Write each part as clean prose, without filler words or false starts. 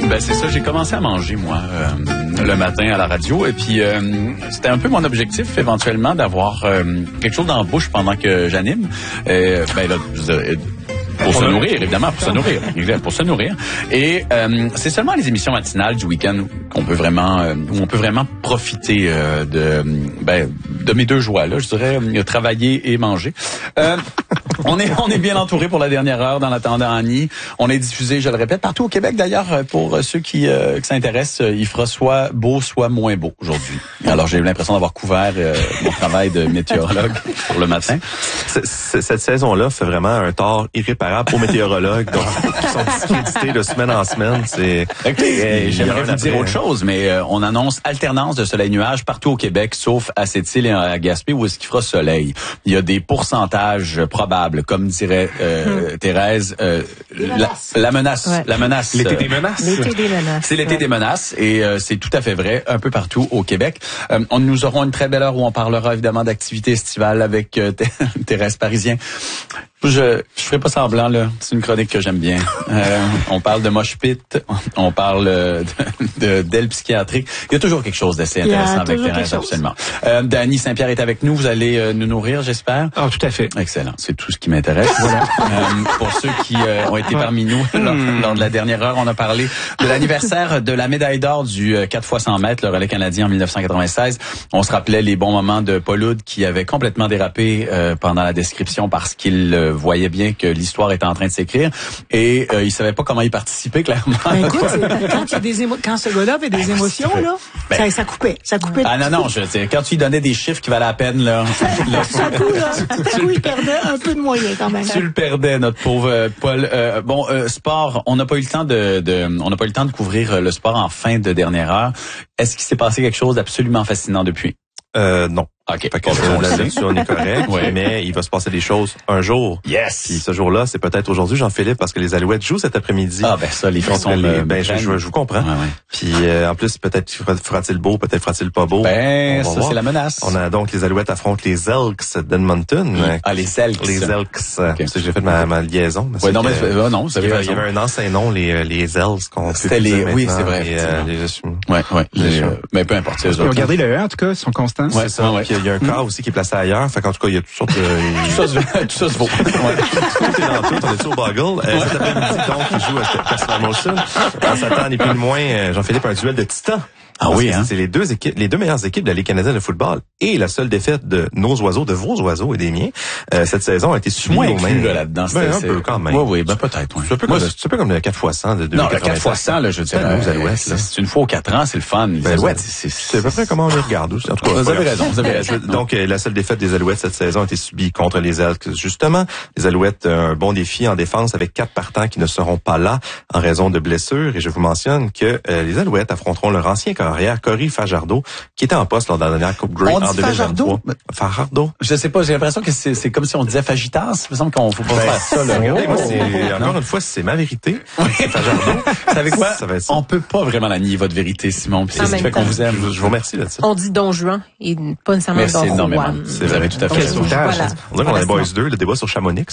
Ben c'est ça, j'ai commencé à manger moi le matin à la radio et puis c'était un peu mon objectif éventuellement d'avoir quelque chose dans la bouche pendant que j'anime. Ben là, pour se nourrir, évidemment, pour se nourrir. Et c'est seulement les émissions matinales du week-end qu'on peut vraiment, où on peut vraiment profiter de mes deux joies là, je dirais travailler et manger. On est bien entouré pour la dernière heure dans l'attendant Annie. On est diffusé, je le répète, partout au Québec d'ailleurs. Pour ceux qui s'intéressent, il fera soit beau, soit moins beau aujourd'hui. Alors j'ai l'impression d'avoir couvert mon travail de météorologue pour le matin. Cette saison-là fait vraiment un tort irréparable aux météorologues, donc qui sont discrédités de semaine en semaine. J'aimerais vous dire autre chose, mais on annonce alternance de soleil-nuage partout au Québec, sauf à Sept-Îles et à Gaspé, où est-ce qu'il fera soleil. Il y a des pourcentages probables, comme dirait Thérèse, la menace. Ouais. La menace. L'été des menaces. L'été des menaces. C'est l'été des menaces et c'est tout à fait vrai un peu partout au Québec. Nous aurons une très belle heure où on parlera évidemment d'activités estivales avec Thérèse Parisien. Je ferai pas semblant là, c'est une chronique que j'aime bien. On parle de mosh pit, on parle d'aile psychiatrique. Il y a toujours quelque chose d'assez intéressant avec Thérèse, absolument. Dany Saint-Pierre est avec nous, vous allez nous nourrir, j'espère. Ah, tout à fait. Excellent, c'est tout ce qui m'intéresse. Voilà. Pour ceux qui ont été parmi nous lors de la dernière heure, on a parlé de l'anniversaire de la médaille d'or du 4x100 mètres, le relais canadien en 1996. On se rappelait les bons moments de Paul Oud qui avait complètement dérapé pendant la description parce qu'il voyait bien que l'histoire était en train de s'écrire et il savait pas comment y participer clairement. Ben écoute, quand ce gars-là avait des émotions là, ça coupait. Ah non, je veux dire, quand tu lui donnais des chiffres qui valaient la peine là, tout à coup, il perdait un peu de moyens quand même. Tu le perdais, notre pauvre Paul. Sport, on n'a pas eu le temps de couvrir le sport en fin de dernière heure. Est-ce qu'il s'est passé quelque chose d'absolument fascinant depuis? Non. OK. Fait que là-dessus, on est correct, Ouais. mais il va se passer des choses un jour. Yes! Puis ce jour-là, c'est peut-être aujourd'hui, Jean-Philippe, parce que les Alouettes jouent cet après-midi. Ah, ben ça, les frissons je vous comprends. Ouais. Puis en plus, peut-être fera-t-il beau, peut-être fera-t-il pas beau. Ben, ça, voir. c'est la menace. On a donc les Alouettes affrontent les Elks d'Edmonton. Ah, les Elks. Les Elks. Okay. J'ai fait ma liaison. Ouais, non, mais non, vous avez raison. Il y avait un ancien nom, les Elks, qu'on peut C'était dire oui, maintenant, c'est vrai. Mais peu importe, c'est eux autres. Regardez le E, en tout cas, ils sont constants. Ouais, C'est ça. Puis il y a un cas aussi qui est placé ailleurs. Fait qu'en tout cas, il y a toutes sortes de... Tout ça se vaut. Tout est dans tout. On est au Boggle. Cet après-midi, donc, il joue à Castle Molson. On s'attend ni plus ni moins, Jean-Philippe, un duel de titans. Ah oui, hein? C'est les deux meilleures équipes de la Ligue canadienne de football. Et la seule défaite de nos oiseaux, de vos oiseaux et des miens, cette saison a été subie Moins aux mains. là-dedans. Un peu quand même. Oui, peut-être. C'est un peu comme le 4x100 de 2087. Non, le 4x100, là, je dirais. Nous, Alouettes, c'est une fois aux 4 ans, c'est le fun. Les Alouettes, c'est à peu près comment on les regarde. En tout cas, vous avez raison. Donc, la seule défaite des Alouettes cette saison a été subie contre les Elks, justement. Les Alouettes, un bon défi en défense avec 4 partants qui ne seront pas là en raison de blessures. Et je vous mentionne que les Alouettes affronteront leur ancien carrière, Corey Fajardo, qui était en poste lors de la dernière Coupe Grey en 2023. Fajardo? Je sais pas, j'ai l'impression que c'est comme si on disait Fajitas. Il me semble qu'on faut pas faire ça, là. Regardez, moi, encore une fois, c'est ma vérité. Fajardo. Vous savez quoi? Ça va être ça. On peut pas vraiment la nier, votre vérité, Simon. Puis c'est ce qui fait qu'on vous aime. Je vous remercie là-dessus. On dit Don Juan et pas nécessairement Merci Don énormément. Juan. Vous avez tout à fait raison. Voilà. On dirait qu'on a les Boys 2, le débat sur Chamonix.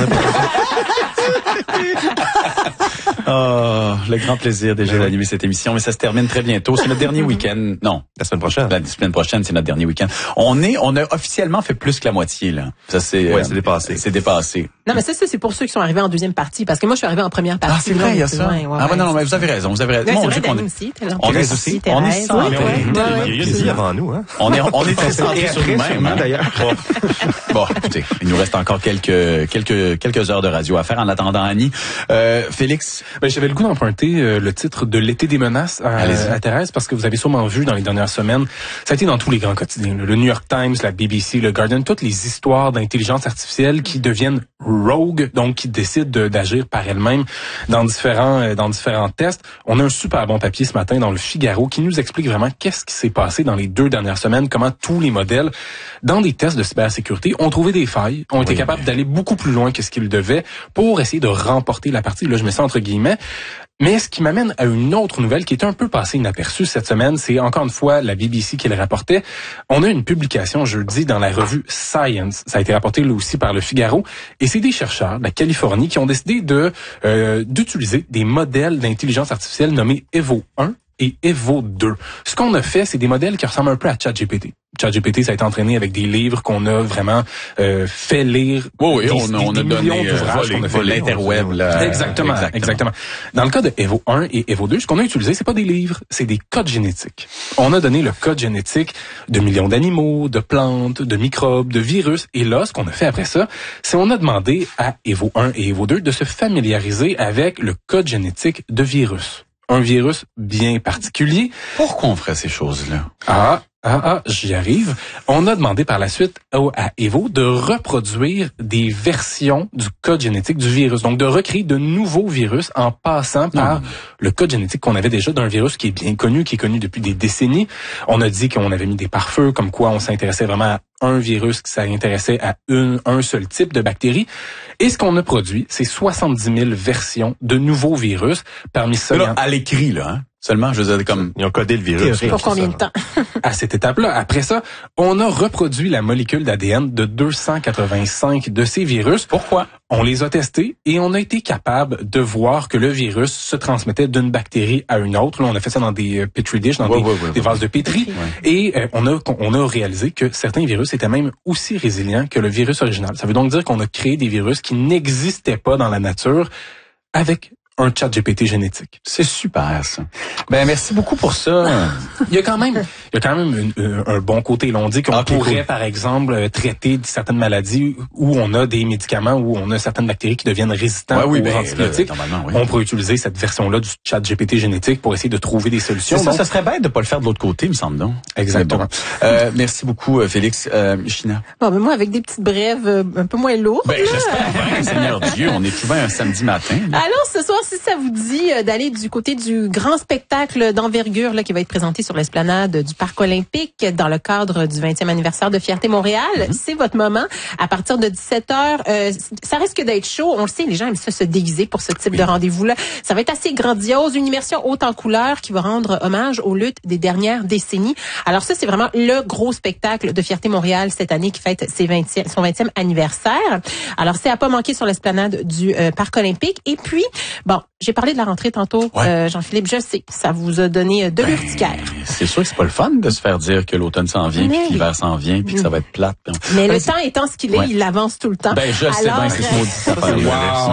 Oh, le grand plaisir déjà d'animer cette émission, mais ça se termine très bientôt. C'est notre dernier week-end. Non. La semaine prochaine. La semaine prochaine, c'est notre dernier week-end. On a officiellement fait plus que la moitié, là. Ça, c'est dépassé. C'est dépassé. Non, mais ça, c'est pour ceux qui sont arrivés en deuxième partie, parce que moi, je suis arrivée en première partie. Ah, c'est vrai, il y a ça. Non, mais vous avez raison. Mon Dieu, qu'on est. On est aussi. On est centré. Il y a eu une vie avant nous, hein. On est très centré sur nous-mêmes, hein. D'ailleurs. Bon, écoutez, il nous reste encore quelques heures de radio à faire en attendant Annie. Félix? J'avais le goût d'emprunter le titre de l'été des menaces à Thérèse, parce que vous avez sûrement vu dans les dernières semaines, ça a été dans tous les grands quotidiens, le New York Times, la BBC, le Guardian, toutes les histoires d'intelligence artificielle qui deviennent rogue, donc qui décident d'agir par elles-mêmes dans différents tests. On a un super bon papier ce matin dans le Figaro qui nous explique vraiment qu'est-ce qui s'est passé dans les 2 dernières semaines, comment tous les modèles, dans des tests de cybersécurité, ont trouvé des failles, ont été capables d'aller beaucoup plus loin que ce qu'ils devaient pour essayer de remporter la partie. Là, je mets ça entre guillemets. Mais ce qui m'amène à une autre nouvelle qui est un peu passée inaperçue cette semaine, c'est encore une fois la BBC qui le rapportait. On a une publication jeudi dans la revue Science. Ça a été rapporté là aussi par Le Figaro. Et c'est des chercheurs de la Californie qui ont décidé d'utiliser des modèles d'intelligence artificielle nommés Evo 1 et Evo 2. Ce qu'on a fait, c'est des modèles qui ressemblent un peu à ChatGPT. ChatGPT, ça a été entraîné avec des livres qu'on a vraiment fait lire. Oui, on a donné l'interweb. Exactement. Dans le cas de Evo 1 et Evo 2, ce qu'on a utilisé, c'est pas des livres, c'est des codes génétiques. On a donné le code génétique de millions d'animaux, de plantes, de microbes, de virus. Et là, ce qu'on a fait après ça, c'est on a demandé à Evo 1 et Evo 2 de se familiariser avec le code génétique de virus. Un virus bien particulier. Pourquoi on ferait ces choses-là? J'y arrive. On a demandé par la suite à Evo de reproduire des versions du code génétique du virus. Donc, de recréer de nouveaux virus en passant par le code génétique qu'on avait déjà d'un virus qui est bien connu, qui est connu depuis des décennies. On a dit qu'on avait mis des pare-feux, comme quoi on s'intéressait vraiment à un virus qui s'intéressait à un seul type de bactérie. Et ce qu'on a produit, c'est 70 000 versions de nouveaux virus. Parmi ça, là, à l'écrit, là, hein? Seulement, je veux dire, comme... Ils ont codé le virus. Pour combien de temps? À cette étape-là. Après ça, on a reproduit la molécule d'ADN de 285 de ces virus. Pourquoi? On les a testés et on a été capable de voir que le virus se transmettait d'une bactérie à une autre. Là, on a fait ça dans des petri dish, dans des vases de pétri. Et on a réalisé que certains virus étaient même aussi résilients que le virus original. Ça veut donc dire qu'on a créé des virus qui n'existaient pas dans la nature avec un ChatGPT génétique. C'est super, ça. Ben, merci beaucoup pour ça. Il y a quand même un bon côté. Là, on dit qu'on pourrait, par exemple, traiter certaines maladies où on a des médicaments, où on a certaines bactéries qui deviennent résistantes aux antibiotiques. On pourrait utiliser cette version-là du ChatGPT génétique pour essayer de trouver des solutions. Ça serait bête de pas le faire de l'autre côté, me semble, non? Exactement. Merci beaucoup, Félix. China. Bon, mais moi, avec des petites brèves un peu moins lourdes. Ben, j'espère, Seigneur Dieu, on est souvent un samedi matin. Alors, ce soir, si ça vous dit d'aller du côté du grand spectacle d'envergure là, qui va être présenté sur l'esplanade du Parc olympique dans le cadre du 20e anniversaire de Fierté Montréal, c'est votre moment. À partir de 17h, ça risque d'être chaud. On le sait, les gens aiment ça se déguiser pour ce type de rendez-vous-là. Ça va être assez grandiose. Une immersion haute en couleurs qui va rendre hommage aux luttes des dernières décennies. Alors ça, c'est vraiment le gros spectacle de Fierté Montréal cette année qui fête son 20e anniversaire. Alors, c'est à pas manquer sur l'esplanade du Parc olympique. Et puis, bon, j'ai parlé de la rentrée tantôt, Jean-Philippe, je sais, ça vous a donné de l'urticaire. C'est sûr que c'est pas le fun de se faire dire que l'automne s'en vient, puis que l'hiver s'en vient, puis que ça va être plate. Mais le temps étant ce qu'il est, il avance tout le temps. Ben, je sais bien, c'est ce maudit affaire.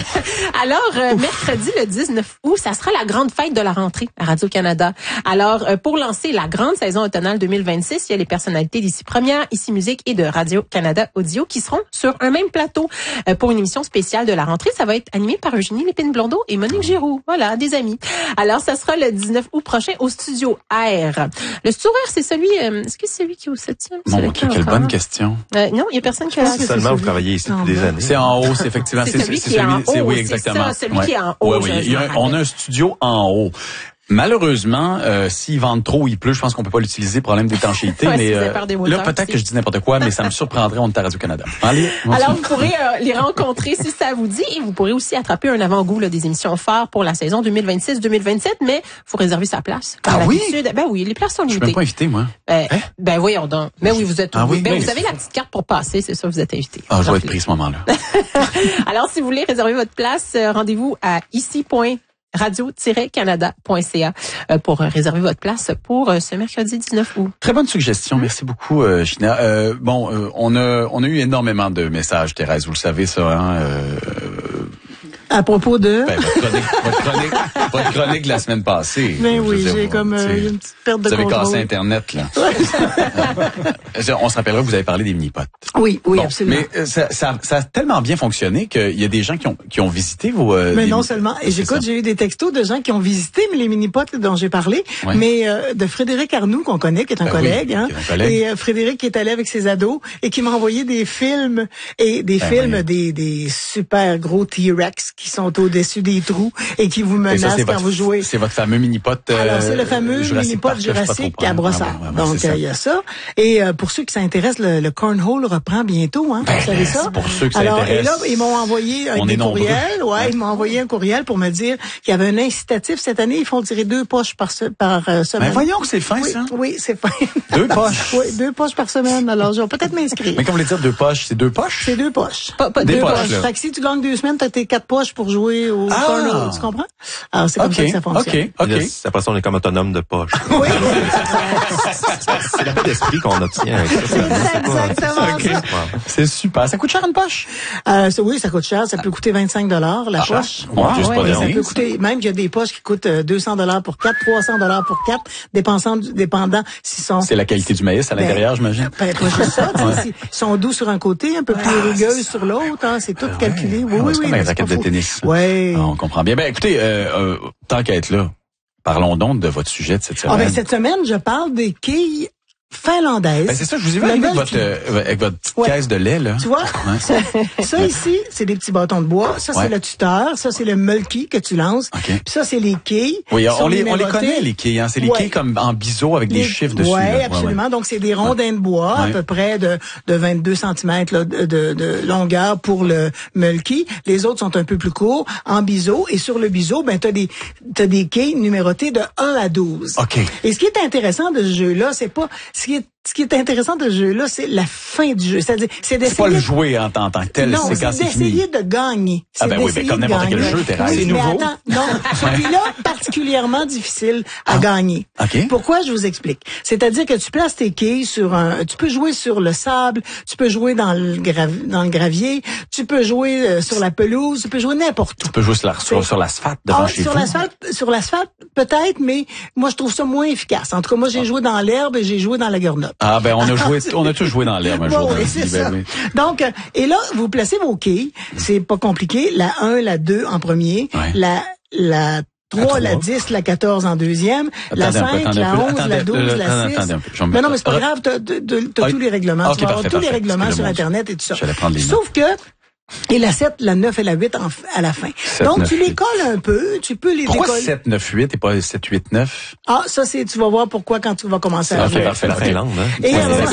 Alors, mercredi, le 19 août, ça sera la grande fête de la rentrée à Radio-Canada. Alors, pour lancer la grande saison automnale 2026, il y a les personnalités d'Ici Première, Ici Musique et de Radio-Canada Audio qui seront sur un même plateau pour une émission spéciale de la rentrée. Ça va être animé par Eugénie Lépine-Blondeau et Monique Giroux. Voilà, des amis. Alors, ça sera le 19 août prochain au Studio R. Le Studio R, c'est celui... est-ce que c'est celui qui est au 7e? Mon Dieu, quelle bonne question. Non, il y a personne qui a... Seulement, vous travaillez ici depuis des années. C'est en haut, c'est effectivement. C'est celui qui est en haut. Oui, exactement. C'est celui qui est en haut. On a un studio en haut. Malheureusement, s'il vente trop, il pleut, je pense qu'on peut pas l'utiliser, problème d'étanchéité. Mais là, peut-être que je dis n'importe quoi, mais ça me surprendrait, on est à Radio-Canada. Allez. Alors, vous pourrez les rencontrer si ça vous dit, et vous pourrez aussi attraper un avant-goût des émissions phares pour la saison 2026-2027, mais faut réserver sa place. Ah oui? Ben oui, les places sont limitées. Je suis même pas invité, moi. Ben voyons donc. Mais oui, vous êtes oui. Ben, vous avez la petite carte pour passer, c'est ça, vous êtes invité. Ah, je vais être pris ce moment-là. Alors, si vous voulez réserver votre place, rendez-vous à radio-canada.ca pour réserver votre place pour ce mercredi 19 août. Très bonne suggestion. Merci beaucoup, China. On a eu énormément de messages, Thérèse. Vous le savez, ça, hein? À propos de... Votre chronique de la semaine passée. Mais oui, j'ai comme une petite perte de contrôle. Vous avez cassé Internet, là. On se rappellera que vous avez parlé des mini-potes. Oui, absolument. Mais ça a tellement bien fonctionné qu'il y a des gens qui ont visité vos... mais non seulement. Et j'ai eu des textos de gens qui ont visité les mini-potes dont j'ai parlé, mais de Frédéric Arnoux, qu'on connaît, qui est un collègue. Hein, et Frédéric qui est allé avec ses ados et qui m'a envoyé des films et des des super gros T-Rex qui sont au-dessus des trous et qui vous menacent quand vous jouez. C'est votre fameux mini-pot. Alors, c'est le fameux mini-pot Jurassic à Brossard. Donc, il y a ça. Et pour ceux qui s'intéressent, le Cornhole reprend bientôt, hein. Vous savez ça? Pour ceux qui Alors, s'intéressent. et là, ils m'ont envoyé un courriel. Ouais, ils m'ont envoyé un courriel pour me dire qu'il y avait un incitatif cette année. Ils font tirer 2 poches par semaine. Mais voyons que c'est fin, ça. Oui, c'est fin. 2 poches. Oui, 2 poches par semaine. Alors, je vais peut-être m'inscrire. Mais quand vous voulez dire 2 poches, c'est 2 poches? C'est 2 poches. Pas des 2 poches. Fait que si tu gagnes 2 semaines, t'as tes 4 poches pour jouer au Cornhole. Tu comprends? Alors, c'est comme ça que ça fonctionne. OK. Après ça, on est comme autonome de poche. Oui. C'est la paix d'esprit qu'on obtient avec ça. C'est exactement ça. C'est super. Ça coûte cher une poche? Oui, ça coûte cher. Ça peut coûter 25 $ la poche. Mon Dieu, c'est pas Ça donné. peut coûter, même qu'il y a des poches qui coûtent 200 $ pour 4, 300 $ pour 4, dépendant s'ils sont... C'est la qualité du maïs à l'intérieur, j'imagine. Pas juste ça. S'ils sont doux sur un côté, un peu plus rugueux sur l'autre, hein, c'est tout calculé. Oui, c'est comme un raquette de tennis. Oui. On comprend bien. Ben, écoutez, tant qu'à être là, parlons donc de votre sujet de cette semaine. Cette semaine, je parle des quilles finlandaises. C'est ça, je vous ai vu avec votre petite caisse de lait, là. Tu vois? Ça ici, c'est des petits bâtons de bois. Ça, c'est le tuteur. Ça, c'est le mulky que tu lances. Puis ça, c'est les quilles. Oui, on les connaît, les quilles, hein. C'est les quilles comme en biseau avec des chiffres dessus. Oui, absolument. Donc, c'est des rondins de bois, à peu près de 22 cm de longueur pour le mulky. Les autres sont un peu plus courts, en biseau. Et sur le biseau, t'as des quilles numérotées de 1 à 12. OK. Et ce qui est intéressant de ce jeu-là, c'est pas... Ce qui est intéressant de ce jeu-là, c'est la fin du jeu. C'est-à-dire, c'est d'essayer... C'est pas le jouer en tant que tel, c'est quand c'est fini. d'essayer de gagner. Oui, comme n'importe quel jeu, Thérèse. C'est nouveau. Non, celui-là, particulièrement difficile à gagner. OK. Pourquoi? Je vous explique. C'est-à-dire que tu places tes quilles tu peux jouer sur le sable, tu peux jouer dans le gravier, tu peux jouer sur la pelouse, tu peux jouer n'importe où. Tu peux jouer sur l'asphalte devant chez vous. Sur l'asphalte, peut-être, mais moi, je trouve ça moins efficace. En tout cas, moi, j'ai joué dans l'herbe et j'ai joué dans la garnotte. On a tous joué dans l'herbe un jour. Oui, c'est ça. Donc, et là, vous placez vos quilles. C'est pas compliqué. La 1, la 2 en premier. La 3, la 10, la 14 en deuxième. La 5, la 11, la 12, la 6. Mais non, mais c'est pas grave. T'as tous les règlements. Tu vas avoir tous les règlements sur Internet et tout ça. Sauf que, et la 7, la 9 et la 8 à la fin. 7, donc, 9, tu les colles un peu, tu peux les décoller. Pourquoi 7, 9, 8 et pas 7, 8, 9? Ça, tu vas voir pourquoi quand tu vas commencer à jouer. Parfait, la Finlande, hein? Et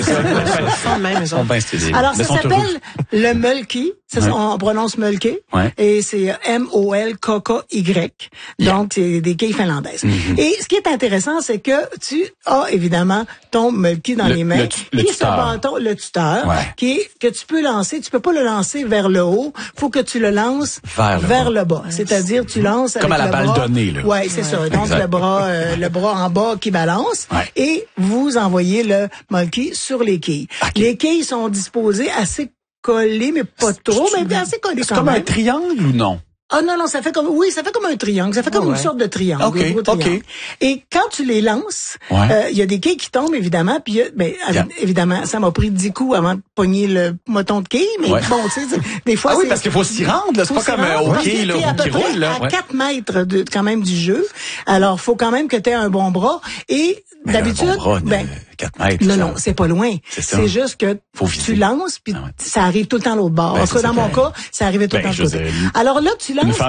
alors, ça s'appelle le mulky. On prononce mulky. Et c'est M-O-L-K-K-Y. Donc, c'est des quilles finlandaises. Et ce qui est intéressant, c'est que tu as évidemment ton mulky dans les mains. Le tuteur. Le tuteur, que tu peux lancer. Tu peux pas le lancer vers le haut. Faut que tu le lances vers le bas. C'est-à-dire, tu lances avec comme à la balle donnée, là. Ouais, c'est ça. Donc, le bras en bas qui balance. Et vous envoyez le mulky sur les quilles. Les quilles sont disposées assez collées, mais pas trop, mais assez collées quand même. Comme un triangle ou non? Non, ça fait comme un triangle. Ça fait comme une sorte de triangle. OK. Et quand tu les lances, il y a des quilles qui tombent, évidemment, puis évidemment, ça m'a pris 10 coups avant de pogner le moton de quilles, mais bon, tu sais, des fois, oui, parce qu'il faut s'y rendre, là. C'est pas comme un hockey, là, qui roule, là. À 4 mètres quand même du jeu. Alors, faut quand même que tu aies un bon bras. Et d'habitude, 4 mètres. Non, c'est pas loin. C'est juste que tu lances, puis ça arrive tout le temps à l'autre bord. En tout cas, dans mon cas, ça arrivait tout le temps de l'autre côté. Alors là, tu lances.